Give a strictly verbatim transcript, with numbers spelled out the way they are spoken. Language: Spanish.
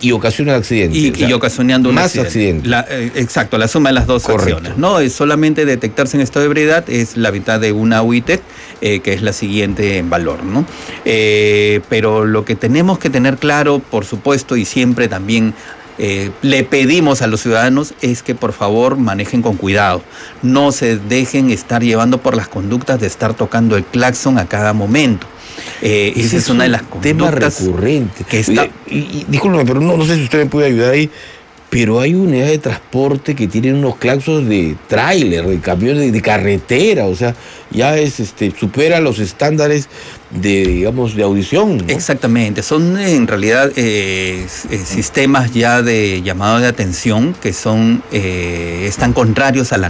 y ocasiona el accidente. Y, o sea, y ocasionando un más accidente. accidente. La, eh, exacto, la suma de las dos Correcto. acciones. No es solamente detectarse en estado de ebriedad, es la mitad de una U I T, eh, que es la siguiente en valor, ¿no? Eh, pero lo que tenemos que tener claro, por supuesto, y siempre también Eh, le pedimos a los ciudadanos es que por favor manejen con cuidado, no se dejen estar llevando por las conductas de estar tocando el claxon a cada momento. Eh, esa es, es una de las conductas tema recurrente. Que está... y, y, discúlpeme, pero no, no sé si usted me puede ayudar ahí, pero hay unidades de transporte que tienen unos claxons de tráiler, de camiones de, de carretera, o sea, ya es este supera los estándares de, digamos, de audición, ¿no? Exactamente, son en realidad eh, eh, sistemas ya de llamado de atención que son eh, están contrarios a la